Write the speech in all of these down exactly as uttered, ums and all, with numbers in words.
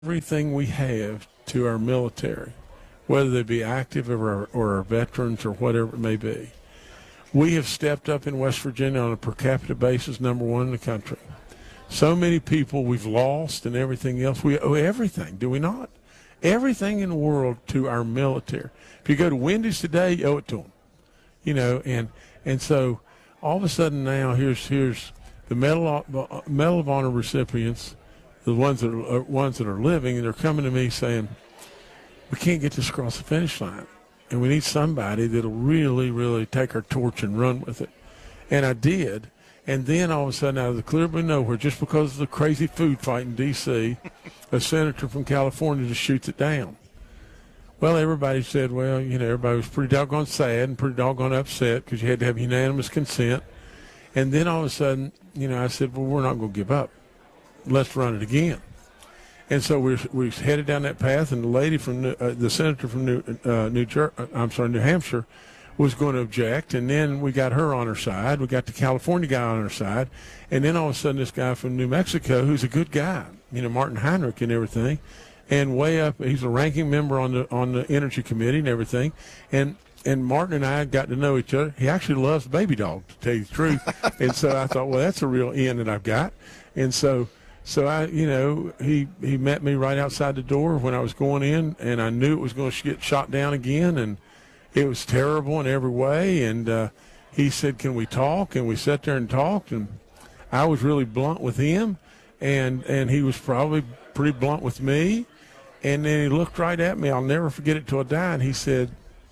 everything we have to our military, whether they be active or, or our veterans or whatever it may be. We have stepped up in West Virginia on a per capita basis, number one in the country. So many people we've lost and everything else. We owe everything, do we not? Everything in the world to our military. If you go to Wendy's today, you owe it to them. You know, and and so all of a sudden now here's here's the Medal of, Medal of Honor recipients, the ones that are uh, ones that are living, and they're coming to me saying, we can't get this across the finish line, and we need somebody that'll really, really take our torch and run with it. And I did. And then all of a sudden, out of the clear blue nowhere, just because of the crazy food fight in D C, a senator from California just shoots it down. Well, everybody said, well, you know, everybody was pretty doggone sad and pretty doggone upset because you had to have unanimous consent. And then all of a sudden, you know, I said, well, we're not going to give up. Let's run it again. And so we we headed down that path, and the lady from uh, the senator from New uh, New Jer- I'm sorry, New Hampshire, was going to object, and then we got her on her side. We got the California guy on her side, and then all of a sudden, this guy from New Mexico, who's a good guy, you know, Martin Heinrich and everything, and way up, he's a ranking member on the on the Energy Committee and everything, and. And Martin and I got to know each other. He actually loves baby dog, to tell you the truth. And so I thought, well, that's a real in that I've got. And so, so I, you know, he he met me right outside the door when I was going in, and I knew it was going to get shot down again, and it was terrible in every way. And uh, he said, "Can we talk?" And we sat there and talked. And I was really blunt with him, and and he was probably pretty blunt with me. And then he looked right at me. I'll never forget it till I die. And he said,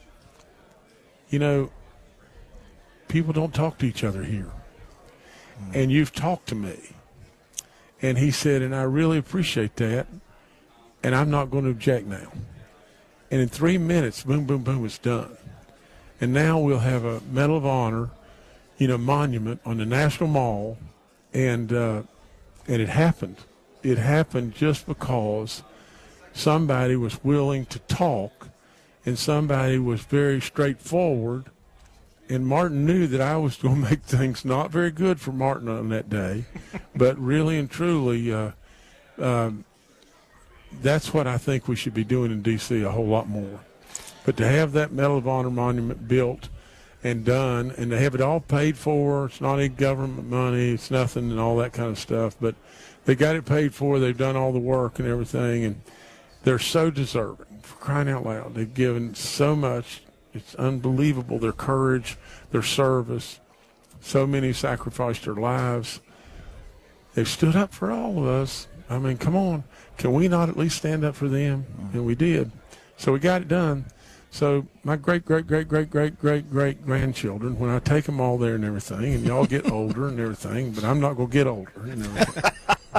you know, people don't talk to each other here. Mm. And you've talked to me. And he said, and I really appreciate that, and I'm not going to object now. And in three minutes, boom, boom, boom, it's done. And now we'll have a Medal of Honor, you know, monument on the National Mall, and uh, and it happened. It happened just because somebody was willing to talk, and somebody was very straightforward, and Martin knew that I was going to make things not very good for Martin on that day, but really and truly, uh, um, that's what I think we should be doing in D C a whole lot more. But to have that Medal of Honor monument built and done, and to have it all paid for, it's not any government money, it's nothing and all that kind of stuff, but they got it paid for, they've done all the work and everything, and they're so deserving. For crying out loud, they've given so much. It's unbelievable, their courage, their service. So many sacrificed their lives. They've stood up for all of us. I mean, come on. Can we not at least stand up for them? And we did. So we got it done. So my great, great, great, great, great, great, great grandchildren, when I take them all there and everything, and y'all get older and everything, but I'm not going to get older and everything.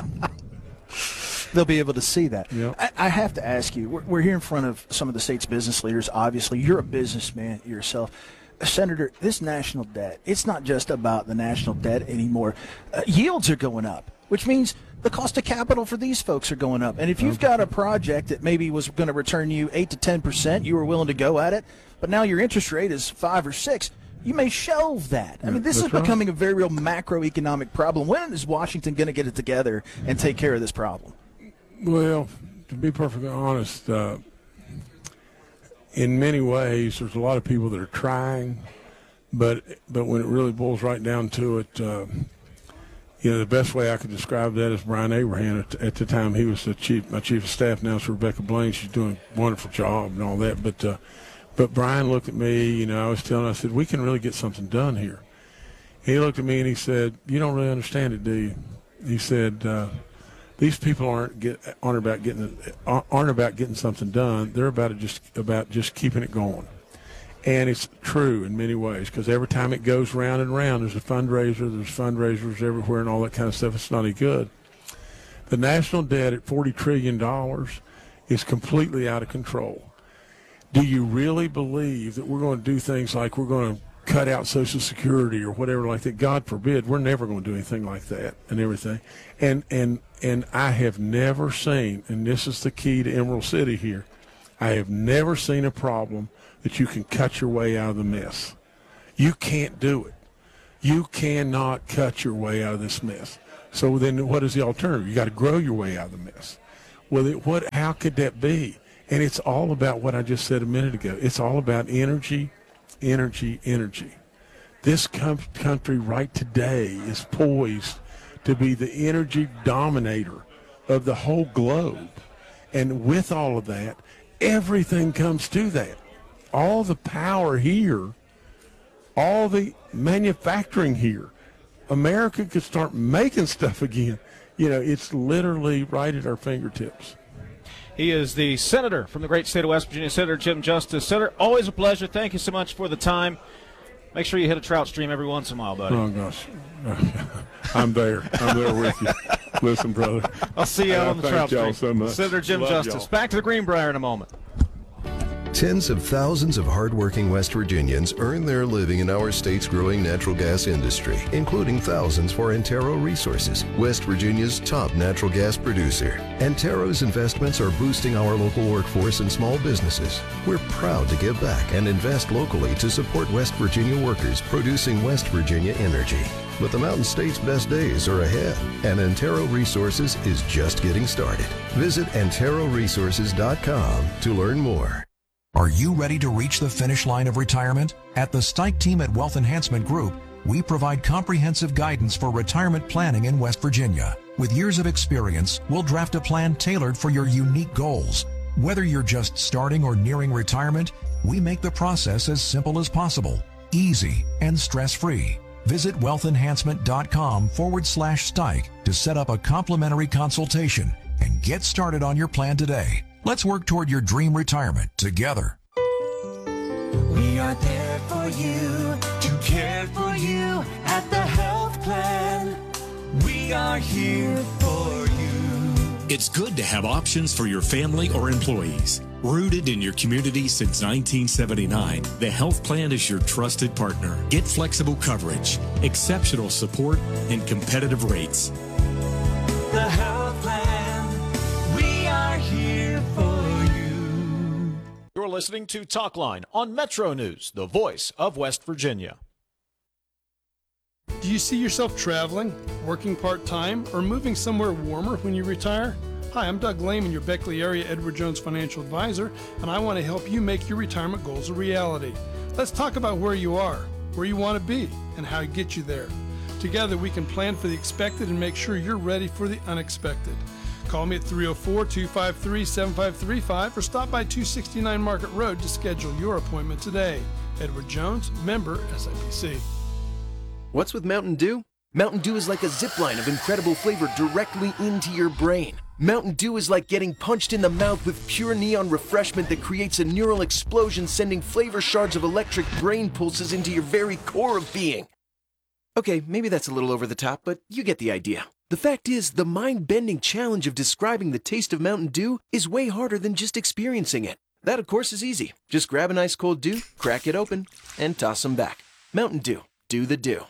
They'll be able to see that. Yep. I, I have to ask you, we're, we're here in front of some of the state's business leaders, obviously. You're a businessman yourself. Senator, this national debt, it's not just about the national debt anymore. Uh, yields are going up, which means the cost of capital for these folks are going up. And if you've got a project that maybe was going to return you eight to ten percent, you were willing to go at it, but now your interest rate is five or six, you may shelve that. I mean, this is becoming a very real macroeconomic problem. When is Washington going to get it together and take care of this problem? Well, to be perfectly honest, uh, in many ways, there's a lot of people that are trying, but but when it really boils right down to it, uh, you know, the best way I could describe that is Brian Abraham. At, at the time, he was the chief, my chief of staff. Now it's Rebecca Blaine. She's doing a wonderful job and all that. But uh, but Brian looked at me. You know, I was telling him, I said, we can really get something done here. He looked at me and he said, you don't really understand it, do you? He said, uh, these people aren't get aren't about getting aren't about getting something done. They're about it just about just keeping it going, and it's true in many ways because every time it goes round and round, there's a fundraiser, there's fundraisers everywhere, and all that kind of stuff. It's not any good. The national debt at forty trillion dollars is completely out of control. Do you really believe that we're going to do things like we're going to cut out Social Security or whatever like that? God forbid. We're never going to do anything like that and everything. And and and I have never seen, and this is the key to Emerald City here, I have never seen a problem that you can cut your way out of the mess. You can't do it. You cannot cut your way out of this mess. So then what is the alternative? You got to grow your way out of the mess. Well, it, what? How could that be? And it's all about what I just said a minute ago. It's all about energy, energy, energy. This com- country right today is poised to be the energy dominator of the whole globe. And with all of that, everything comes to that. All the power here, all the manufacturing here. America could start making stuff again. You know, it's literally right at our fingertips. He is the senator from the great state of West Virginia, Senator Jim Justice. Senator, always a pleasure. Thank you so much for the time. Make sure you hit a trout stream every once in a while, buddy. Oh, gosh. I'm there. I'm there with you. Listen, brother. I'll see you out on the thank trout y'all stream. so much. Senator Jim Love Justice. y'all. Back to the Greenbrier in a moment. Tens of thousands of hardworking West Virginians earn their living in our state's growing natural gas industry, including thousands for Antero Resources, West Virginia's top natural gas producer. Antero's investments are boosting our local workforce and small businesses. We're proud to give back and invest locally to support West Virginia workers producing West Virginia energy. But the Mountain State's best days are ahead, and Antero Resources is just getting started. Visit antero resources dot com to learn more. Are you ready to reach the finish line of retirement? At the Stike team at Wealth Enhancement Group, we provide comprehensive guidance for retirement planning in West Virginia. With years of experience, we'll draft a plan tailored for your unique goals. Whether you're just starting or nearing retirement, we make the process as simple as possible, easy, and stress-free. Visit wealthenhancement.com forward slash Stike to set up a complimentary consultation and get started on your plan today. Let's work toward your dream retirement together. We are there for you, to care for you at the health plan. We are here for you. It's good to have options for your family or employees. Rooted in your community since nineteen seventy-nine, the Health Plan is your trusted partner. Get flexible coverage, exceptional support, and competitive rates. The health plan, we are here for you. You're listening to Talkline on Metro News, the voice of West Virginia. Do you see yourself traveling, working part-time, or moving somewhere warmer when you retire? Hi, I'm Doug Lehman, your Beckley area Edward Jones financial advisor, and I want to help you make your retirement goals a reality. Let's talk about where you are, where you want to be, and how to get you there. Together, we can plan for the expected and make sure you're ready for the unexpected. Call me at three oh four, two five three, seven five three five or stop by two sixty-nine Market Road to schedule your appointment today. Edward Jones, member S I P C. What's with Mountain Dew? Mountain Dew is like a zipline of incredible flavor directly into your brain. Mountain Dew is like getting punched in the mouth with pure neon refreshment that creates a neural explosion, sending flavor shards of electric brain pulses into your very core of being. Okay, maybe that's a little over the top, but you get the idea. The fact is, the mind-bending challenge of describing the taste of Mountain Dew is way harder than just experiencing it. That, of course, is easy. Just grab an ice cold Dew, crack it open, and toss them back. Mountain Dew. Do the Dew.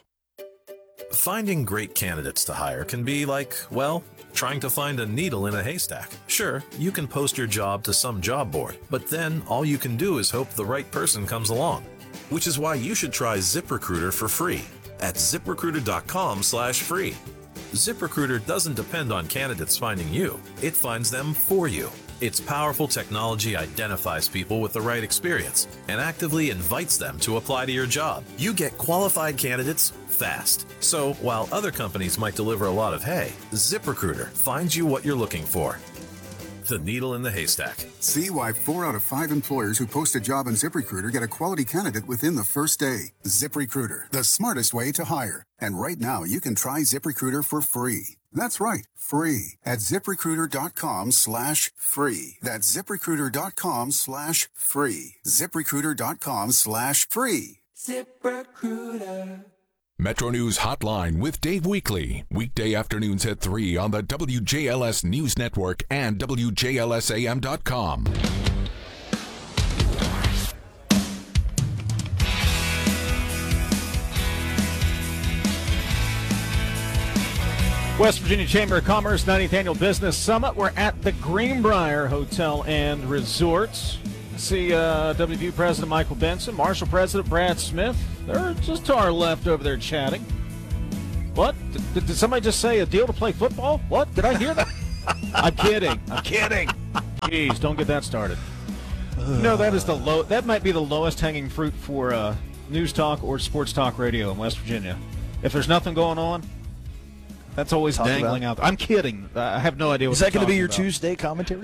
Finding great candidates to hire can be like, well, trying to find a needle in a haystack. Sure, you can post your job to some job board, but then all you can do is hope the right person comes along. Which is why you should try ZipRecruiter for free at ZipRecruiter.com slash free. ZipRecruiter doesn't depend on candidates finding you. It finds them for you. Its powerful technology identifies people with the right experience and actively invites them to apply to your job. You get qualified candidates fast. So while other companies might deliver a lot of hay, ZipRecruiter finds you what you're looking for. The needle in the haystack. See why four out of five employers who post a job on ZipRecruiter get a quality candidate within the first day. ZipRecruiter, the smartest way to hire. And right now, you can try ZipRecruiter for free. That's right, free at ZipRecruiter.com slash free. That's ZipRecruiter.com slash free. ZipRecruiter.com slash free. ZipRecruiter. Metro News Hotline with Dave Weekley. Weekday afternoons at three on the W J L S News Network and W J L S A M dot com. West Virginia Chamber of Commerce ninetieth Annual Business Summit. We're at the Greenbrier Hotel and Resorts. See uh, W V U President Michael Benson, Marshall President Brad Smith. They're just to our left over there chatting. What? Did, did somebody just say a deal to play football? What? Did I hear that? I'm kidding. I'm kidding. Jeez, don't get that started. No, that is the low. That might be the lowest hanging fruit for uh, news talk or sports talk radio in West Virginia. If there's nothing going on, that's always Talk dangling about. out there. I'm kidding. I have no idea what Is that going to be your about. Tuesday commentary?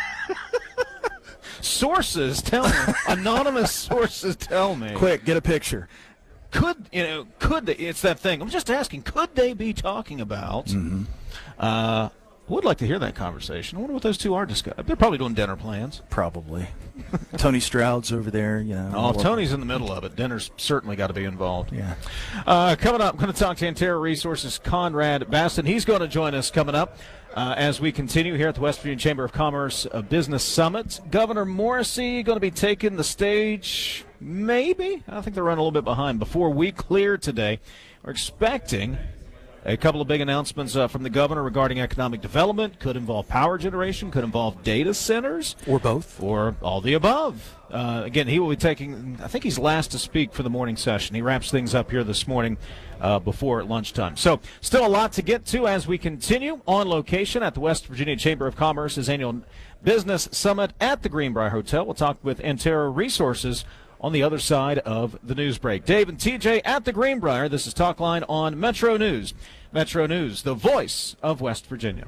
Sources tell me. Anonymous sources tell me. Quick, get a picture. Could you know? Could they? It's that thing. I'm just asking. Could they be talking about? Mm-hmm. Uh, I would like to hear that conversation. I wonder what those two are discussing. They're probably doing dinner plans. Probably. Tony Stroud's over there, you know. Oh, if Tony's in the middle of it, dinner's certainly got to be involved. Yeah. Uh, coming up, I'm going to talk to Antero Resources' Conrad Baston. He's going to join us coming up uh, as we continue here at the West Virginia Chamber of Commerce uh, Business Summit. Governor Morrisey going to be taking the stage, maybe. I think they're running a little bit behind. Before we clear today, we're expecting a couple of big announcements uh, from the governor regarding economic development. Could involve power generation, could involve data centers. Or both. Or all the above. Uh, again, he will be taking, I think he's last to speak for the morning session. He wraps things up here this morning uh, before lunchtime. So still a lot to get to as we continue on location at the West Virginia Chamber of Commerce's annual business summit at the Greenbrier Hotel. We'll talk with Antero Resources on the other side of the news break. Dave and T J at the Greenbrier. This is Talk Line on Metro News. Metro News, the voice of West Virginia.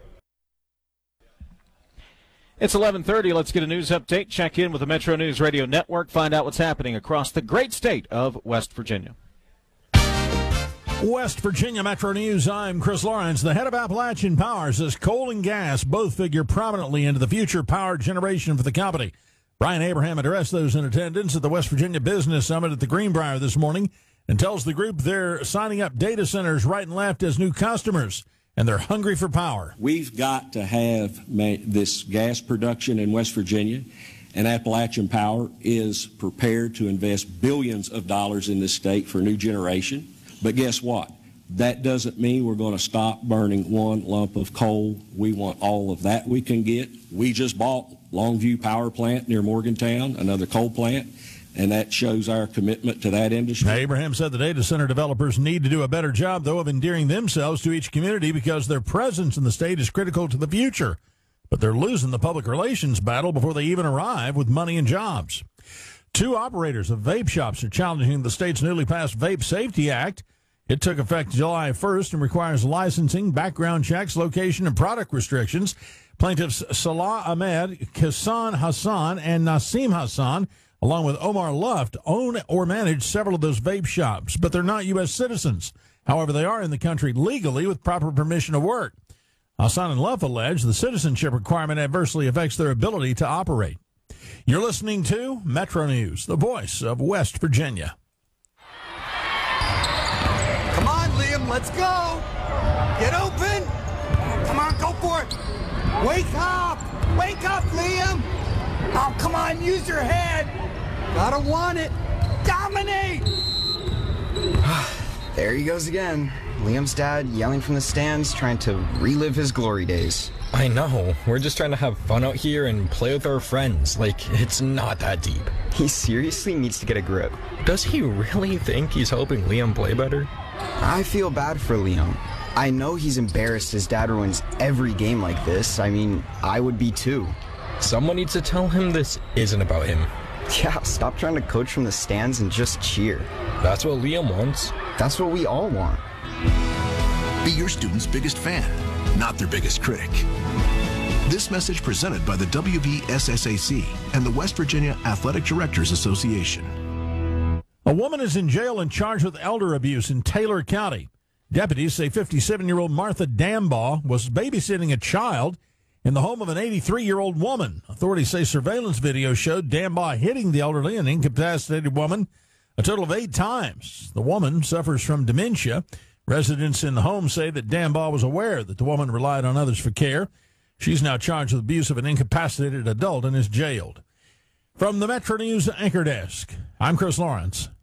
It's eleven thirty. Let's get a news update. Check in with the Metro News Radio Network. Find out what's happening across the great state of West Virginia. West Virginia Metro News, I'm Chris Lawrence. The head of Appalachian Power says coal and gas both figure prominently into the future power generation for the company. Brian Abraham addressed those in attendance at the West Virginia Business Summit at the Greenbrier this morning and tells the group they're signing up data centers right and left as new customers, and they're hungry for power. We've got to have this gas production in West Virginia, and Appalachian Power is prepared to invest billions of dollars in this state for new generation. But guess what? That doesn't mean we're going to stop burning one lump of coal. We want all of that we can get. We just bought Longview Power Plant near Morgantown, another coal plant, and that shows our commitment to that industry. Abraham said the data center developers need to do a better job, though, of endearing themselves to each community because their presence in the state is critical to the future. But they're losing the public relations battle before they even arrive with money and jobs. Two operators of vape shops are challenging the state's newly passed Vape Safety Act. It took effect July first and requires licensing, background checks, location, and product restrictions. Plaintiffs Salah Ahmed, Kassan Hassan, and Nasim Hassan, along with Omar Luft, own or manage several of those vape shops, but they're not U S citizens. However, they are in the country legally with proper permission to work. Hassan and Luft allege the citizenship requirement adversely affects their ability to operate. You're listening to Metro News, the voice of West Virginia. Come on, Liam, let's go. Get open. Come on, go for it. Wake up. Wake up, Liam. Oh, come on, use your head. Gotta want it. Dominate. There he goes again. Liam's dad yelling from the stands, trying to relive his glory days. I know. We're just trying to have fun out here and play with our friends. Like, it's not that deep. He seriously needs to get a grip. Does he really think he's helping Liam play better? I feel bad for Liam. I know he's embarrassed his dad ruins every game like this. I mean, I would be too. Someone needs to tell him this isn't about him. Yeah, stop trying to coach from the stands and just cheer. That's what Liam wants. That's what we all want. Be your student's biggest fan, not their biggest critic. This message presented by the W V S S A C and the West Virginia Athletic Directors Association. A woman is in jail and charged with elder abuse in Taylor County. Deputies say fifty-seven-year-old Martha Dambaugh was babysitting a child in the home of an eighty-three-year-old woman. Authorities say surveillance video showed Dambaugh hitting the elderly and incapacitated woman a total of eight times. The woman suffers from dementia. Residents in the home say that Dambaugh was aware that the woman relied on others for care. She's now charged with abuse of an incapacitated adult and is jailed. From the Metro News Anchor Desk, I'm Chris Lawrence.